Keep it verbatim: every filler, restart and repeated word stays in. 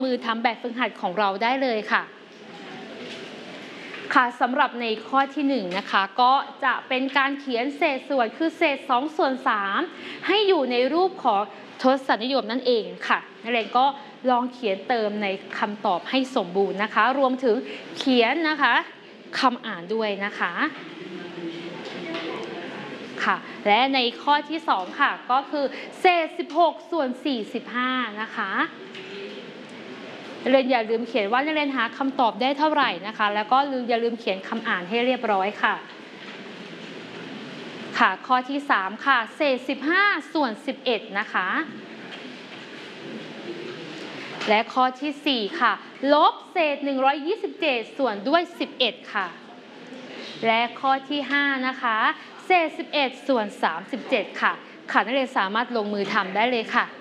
มือทำแบบฝึกหัดของเราได้เลยค่ะค่ะสำหรับในข้อที่หนึ่งนะคะก็จะเป็นการเขียนเศษส่วนคือเศษสองส่วนสามให้อยู่ในรูปของทศนิยมนั่นเองค่ะนักเรียนก็ลองเขียนเติมในคำตอบให้สมบูรณ์นะคะรวมถึงเขียนนะคะคำอ่านด้วยนะคะค่ะและในข้อที่สองค่ะก็คือเศษสิบหกส่วนสี่สิบห้านะคะนักเรียนอย่าลืมเขียนว่านักเรียนหาคำตอบได้เท่าไหร่นะคะแล้วก็อย่าลืมเขียนคำอ่านให้เรียบร้อยค่ะค่ะข้อที่สามค่ะเศษสิบห้าส่วนสิบเอ็ดนะคะและข้อที่สี่ค่ะลบเศษหนึ่งร้อยยี่สิบเจ็ดส่วนด้วยสิบเอ็ดค่ะและข้อที่ห้านะคะเศษสิบเอ็ดส่วนสามสิบเจ็ดค่ะค่ะนักเรียนสามารถลงมือทำได้เลยค่ะ